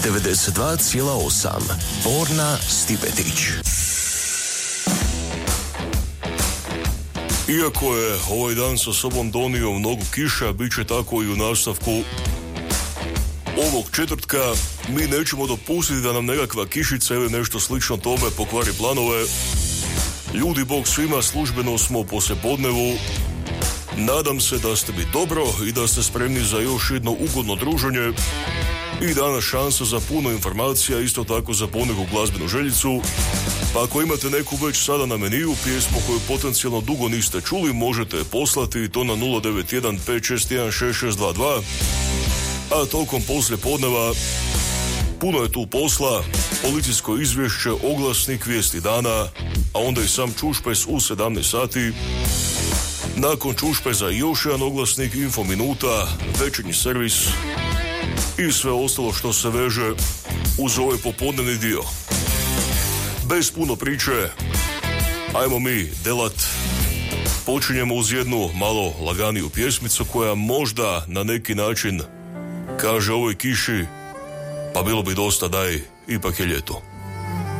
92,8 Borna Stipetić. Iako je ovaj dan sa sobom donio mnogo kiša, bit će tako i u nastavku ovog četvrtka. Mi nećemo dopustiti da nam nekakva kišica ili nešto slično tome pokvari planove. Ljudi, Bog svima, službeno smo u poslijepodnevu. Nadam se da ste mi dobro i da ste spremni za još jedno ugodno druženje i danas šansa za puno informacija, isto tako za poneku glazbenu željicu. Pa ako imate neku već sada na meniju pjesmu koju potencijalno dugo niste čuli, možete poslati to na 091 561 6622. A tokom poslijepodneva puno je tu posla, policijsko izvješće, oglasnik, vijesti dana, a onda i sam čušpes u 17 sati. Nakon čušpeza još jedan oglasnik, info minuta, večernji servis i sve ostalo što se veže uz ovaj popodnevni dio. Bez puno priče, ajmo mi delat. Počinjemo uz jednu malo laganiju pjesmicu koja možda na neki način kaže ovoj kiši, pa bilo bi dosta, daj, ipak je ljeto.